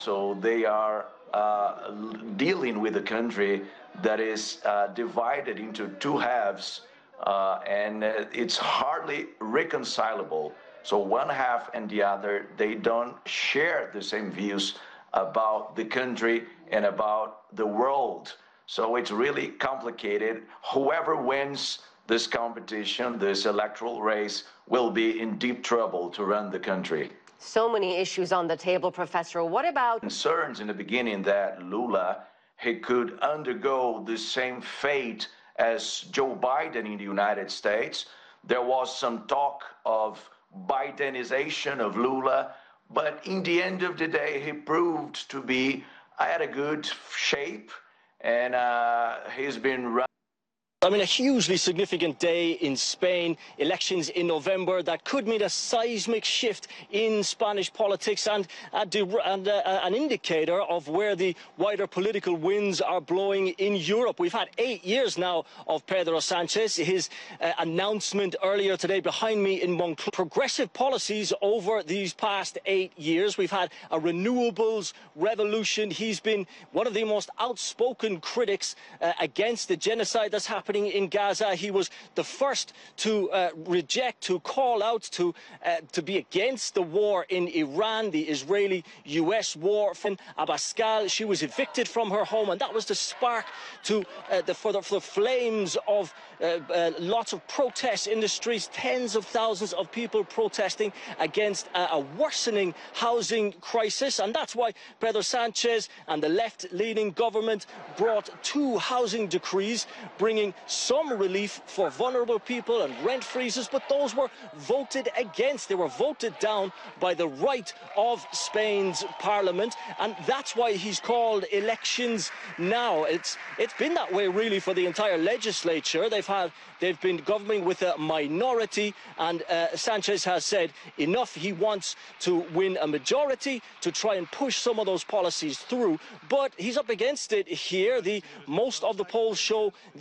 So they are dealing with a country that is divided into two halves, and it's hardly reconcilable. So one half and the other, they don't share the same views about the country and about the world. So it's really complicated. Whoever wins this competition, this electoral race, will be in deep trouble to run the country. So many issues on the table, Professor. What about concerns in the beginning that Lula, he could undergo the same fate as Joe Biden in the United States? There was some talk of Bidenization of Lula, but in the end of the day, he proved to be at a good shape, and he's been running. I mean, a hugely significant day in Spain, elections in November that could mean a seismic shift in Spanish politics and an indicator of where the wider political winds are blowing in Europe. We've had 8 years now of Pedro Sanchez. His announcement earlier today behind me in Moncloa. Progressive policies over these past 8 years. We've had a renewables revolution. He's been one of the most outspoken critics against the genocide that's happening in Gaza. He was the first to reject, to call out, to be against the war in Iran, the Israeli-US war. From Abascal, she was evicted from her home, and that was the spark to for the flames of lots of protests in the streets, tens of thousands of people protesting against a worsening housing crisis. And that's why Pedro Sanchez and the left-leaning government brought 2 housing decrees, bringing some relief for vulnerable people and rent freezes, but those were voted against. They were voted down by the right of Spain's parliament, and that's why he's called elections now. It's been that way really for the entire legislature. They've been governing with a minority, and Sanchez has said enough. He wants to win a majority to try and push some of those policies through, but he's up against it here. Most of the polls show